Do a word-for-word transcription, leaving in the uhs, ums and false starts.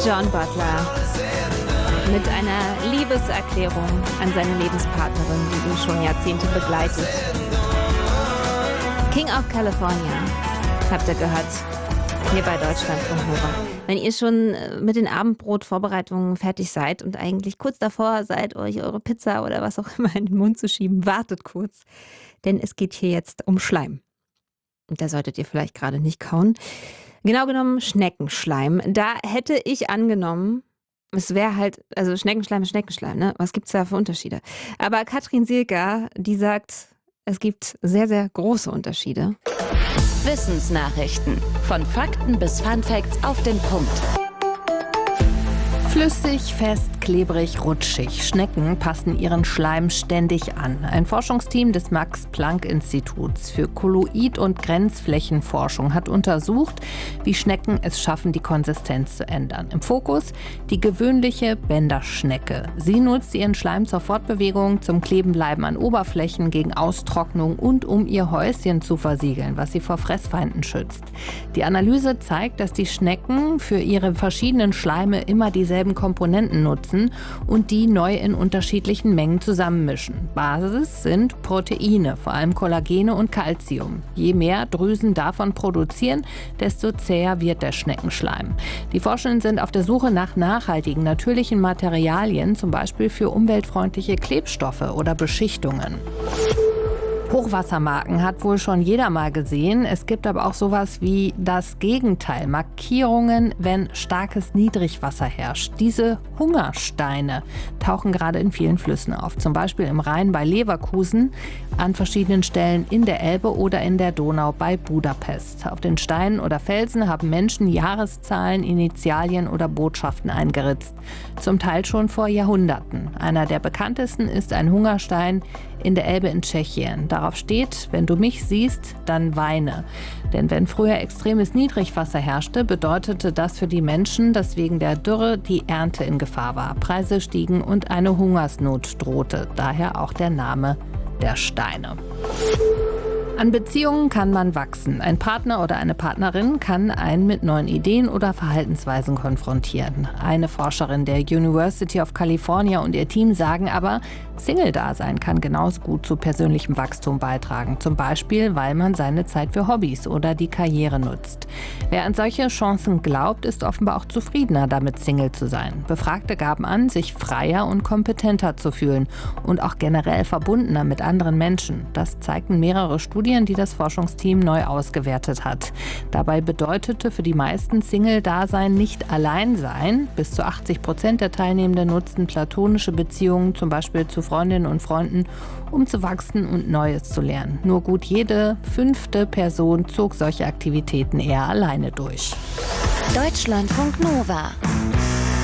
John Butler mit einer Liebeserklärung an seine Lebenspartnerin, die ihn schon Jahrzehnte begleitet. King of California, habt ihr gehört, hier bei Deutschlandfunk Nova. Wenn ihr schon mit den Abendbrotvorbereitungen fertig seid und eigentlich kurz davor seid, euch eure Pizza oder was auch immer in den Mund zu schieben, wartet kurz, denn es geht hier jetzt um Schleim. Und da solltet ihr vielleicht gerade nicht kauen. Genau genommen Schneckenschleim. Da hätte ich angenommen, es wäre halt, also Schneckenschleim ist Schneckenschleim, ne? Was gibt es da für Unterschiede? Aber Katrin Sielker, die sagt, es gibt sehr, sehr große Unterschiede. Wissensnachrichten. Von Fakten bis Funfacts auf den Punkt. Flüssig, fest, klebrig, rutschig. Schnecken passen ihren Schleim ständig an. Ein Forschungsteam des Max-Planck-Instituts für Kolloid- und Grenzflächenforschung hat untersucht, wie Schnecken es schaffen, die Konsistenz zu ändern. Im Fokus die gewöhnliche Bänderschnecke. Sie nutzt ihren Schleim zur Fortbewegung, zum Klebenbleiben an Oberflächen, gegen Austrocknung und um ihr Häuschen zu versiegeln, was sie vor Fressfeinden schützt. Die Analyse zeigt, dass die Schnecken für ihre verschiedenen Schleime immer dieselben Komponenten nutzen und die neu in unterschiedlichen Mengen zusammenmischen. Basis sind Proteine, vor allem Kollagene und Calcium. Je mehr Drüsen davon produzieren, desto zäher wird der Schneckenschleim. Die Forschenden sind auf der Suche nach nachhaltigen, natürlichen Materialien, zum Beispiel für umweltfreundliche Klebstoffe oder Beschichtungen. Hochwassermarken hat wohl schon jeder mal gesehen. Es gibt aber auch sowas wie das Gegenteil. Markierungen, wenn starkes Niedrigwasser herrscht. Diese Hungersteine tauchen gerade in vielen Flüssen auf. Zum Beispiel im Rhein bei Leverkusen, an verschiedenen Stellen in der Elbe oder in der Donau bei Budapest. Auf den Steinen oder Felsen haben Menschen Jahreszahlen, Initialien oder Botschaften eingeritzt. Zum Teil schon vor Jahrhunderten. Einer der bekanntesten ist ein Hungerstein in der Elbe in Tschechien. Darauf steht: Wenn du mich siehst, dann weine. Denn wenn früher extremes Niedrigwasser herrschte, bedeutete das für die Menschen, dass wegen der Dürre die Ernte in Gefahr war. Preise stiegen und eine Hungersnot drohte. Daher auch der Name der Steine. An Beziehungen kann man wachsen. Ein Partner oder eine Partnerin kann einen mit neuen Ideen oder Verhaltensweisen konfrontieren. Eine Forscherin der University of California und ihr Team sagen aber, Single-Dasein kann genauso gut zu persönlichem Wachstum beitragen. Zum Beispiel, weil man seine Zeit für Hobbys oder die Karriere nutzt. Wer an solche Chancen glaubt, ist offenbar auch zufriedener damit, Single zu sein. Befragte gaben an, sich freier und kompetenter zu fühlen und auch generell verbundener mit anderen Menschen. Das zeigten mehrere Studien, die das Forschungsteam neu ausgewertet hat. Dabei bedeutete für die meisten Single-Dasein nicht allein sein. Bis zu achtzig Prozent der Teilnehmenden nutzten platonische Beziehungen, zum Beispiel zu Freundinnen und Freunden, um zu wachsen und Neues zu lernen. Nur gut jede fünfte Person zog solche Aktivitäten eher alleine durch. Deutschlandfunk Nova.